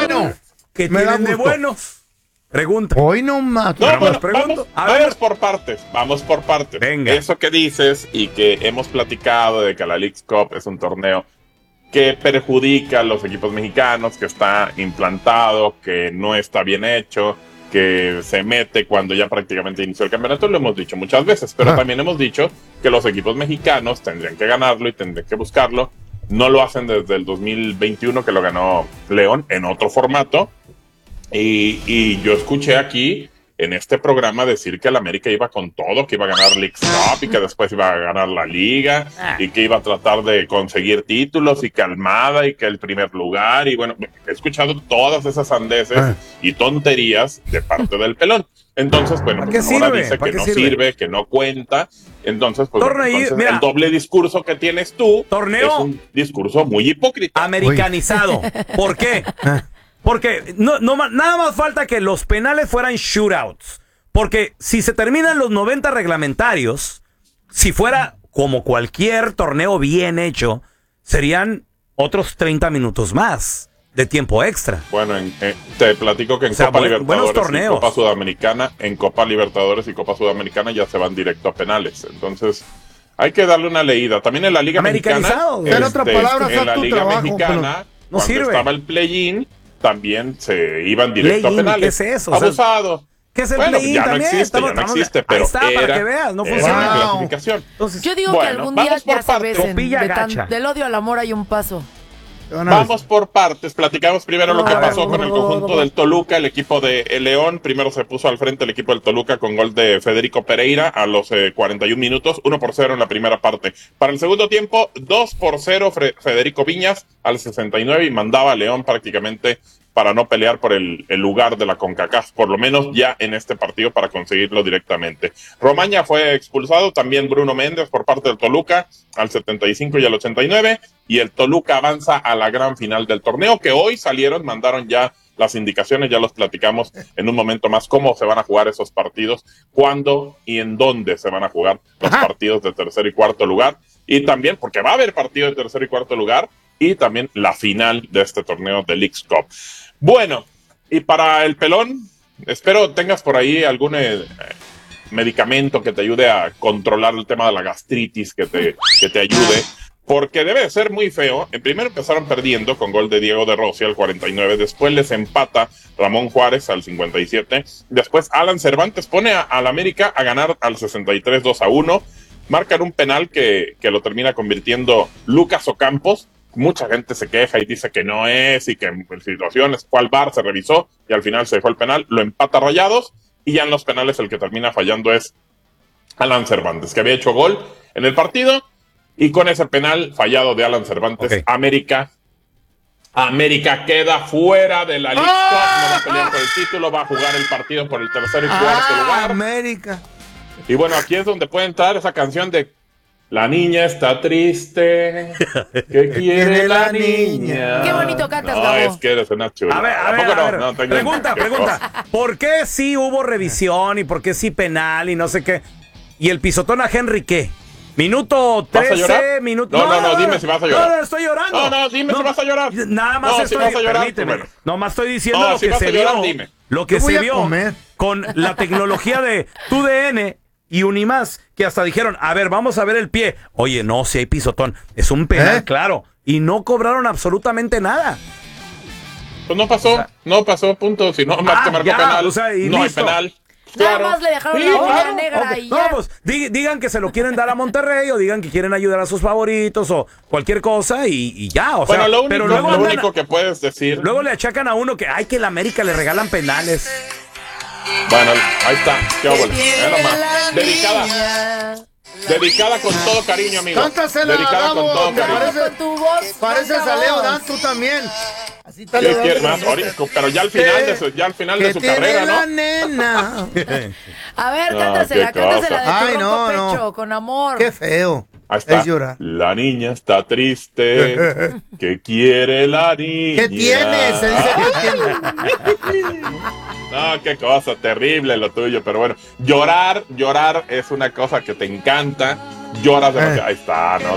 bueno. ¿Qué Me da tienen de gusto. buenos? Pregunta. Hoy nomás. No, bueno, pregunto. vamos por partes. Venga. Eso que dices y que hemos platicado de que la Leagues Cup es un torneo que perjudica a los equipos mexicanos, que está implantado, que no está bien hecho, que se mete cuando ya prácticamente inició el campeonato, lo hemos dicho muchas veces, pero también hemos dicho que los equipos mexicanos tendrían que ganarlo y tendrían que buscarlo. No lo hacen desde el 2021 que lo ganó León en otro formato. Y yo escuché aquí en este programa decir que el América iba con todo, que iba a ganar Leagues Cup y que después iba a ganar la Liga y que iba a tratar de conseguir títulos y que Almada y que el primer lugar. Y bueno, he escuchado todas esas sandeces y tonterías de parte del pelón. Entonces, bueno, pues ahora dice que no sirve, que no cuenta. Entonces, pues Mira, el doble discurso que tienes tú torneo es un discurso muy hipócrita. Americanizado. ¿Por qué? Porque nada más falta que los penales fueran shootouts. Porque si se terminan los 90 reglamentarios, si fuera como cualquier torneo bien hecho, serían otros 30 minutos más de tiempo extra. Bueno, te platico que en Copa Libertadores y Copa Sudamericana, en Copa Libertadores y Copa Sudamericana ya se van directo a penales. Entonces, hay que darle una leída. También en la Liga Mexicana, en otras palabras, en la Liga Mexicana, no cuando sirve. estaba el play-in, también se iban directo a penales. ¿Qué es eso? Abusado. ¿Qué es el bueno, play-in ya también? no existe, pero ahí está, era, para que veas, no era funciona. una clasificación. Entonces, yo digo que algún día ya se besen. Del odio al amor hay un paso. Vamos por partes. Platicamos primero lo que pasó con el conjunto del Toluca, el equipo de León. Primero se puso al frente el equipo del Toluca con gol de Federico Pereira a los 41 minutos, 1-0 en la primera parte. Para el segundo tiempo, 2-0 Federico Viñas al 69 y mandaba a León prácticamente para no pelear por el lugar de la CONCACAF, por lo menos ya en este partido para conseguirlo directamente. Romaña fue expulsado, también Bruno Méndez por parte del Toluca al 75 y al 89, y el Toluca avanza a la gran final del torneo, que hoy mandaron ya las indicaciones, ya los platicamos en un momento más, cómo se van a jugar esos partidos, cuándo y en dónde se van a jugar los partidos de tercer y cuarto lugar, y también, porque va a haber partido de tercer y cuarto lugar, y también la final de este torneo de Leagues Cup. Bueno, y para el pelón, espero tengas por ahí algún medicamento que te ayude a controlar el tema de la gastritis, que te ayude, porque debe de ser muy feo. En primero empezaron perdiendo con gol de Diego de Rossi al 49, después les empata Ramón Juárez al 57, después Alan Cervantes pone al América a ganar al 63 2-1, marcan un penal que lo termina convirtiendo Lucas Ocampos. Mucha gente se queja y dice que no es y que en situaciones cual VAR se revisó y al final se dejó el penal, lo empata Rayados y ya en los penales el que termina fallando es Alan Cervantes, que había hecho gol en el partido, y con ese penal fallado de Alan Cervantes, América queda fuera de la Leagues Cup, no va a pelear por el título, va a jugar el partido por el tercer y cuarto lugar. América. Y bueno, aquí es donde puede entrar esa canción de La niña está triste. ¿Qué quiere la niña? Qué bonito cantas, No, Gabo. es que eres una chula. A ver. Pregunta. ¿Por qué sí hubo revisión y por qué sí penal y no sé qué? ¿Y el pisotón a Henry qué? Minuto 13, ¿Vas a llorar? minuto... No, dime si vas a llorar. No, estoy llorando. No, dime si vas a llorar. Nada más No, estoy... si vas a llorar, permíteme. bueno. Nomás estoy diciendo No, lo si que vas se a llorar, vio. dime. Lo que Yo voy se a vio comer. con la tecnología de TUDN y Unimás, que hasta dijeron, a ver, vamos a ver el pie. Oye, no, si hay pisotón. Es un penal, claro. Y no cobraron absolutamente nada. Pues no pasó, punto. Si no, te marcó penal, o sea, y no listo. hay penal. Nada Claro. más le dejaron Sí, la uña claro. negra y No, ya. pues digan que se lo quieren dar a Monterrey o digan que quieren ayudar a sus favoritos o cualquier cosa y ya, o Bueno, sea, lo pero único, luego, único que puedes decir. luego le achacan a uno que ay que el América le regalan penales. Bueno, ahí está. Qué Que óvole. tiene nomás. la Dedicada. niña. Dedicada con todo cariño, amigo. Cántasela, Dedicada con Gabo, todo ¿te cariño. parece? Con tu voz. Pareces con a Leo voz. Dan, tú también. Así está ¿Qué Leo Dan. quieres más? Ahorita, pero ya al final de su carrera, la ¿no? nena. A ver, No, cántasela, qué cántasela de tu Ay, ronco no. pecho, con amor. Qué feo. Ahí está. Es llorar. La niña está triste. ¿Qué quiere la niña? ¿Qué tiene? Se dice que tiene. No, qué cosa terrible lo tuyo, pero bueno, llorar es una cosa que te encanta. Lloras demasiado. Ahí está, ¿no?